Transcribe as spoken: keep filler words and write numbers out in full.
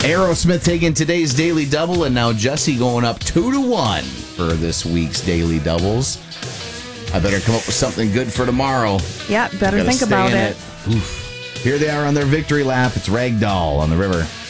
Aerosmith taking today's daily double, and now Jesse going up two to one for this week's daily doubles. I better come up with something good for tomorrow. Yeah, better Gotta think stay about in it. Oof. Here they are on their victory lap. It's Ragdoll on the river.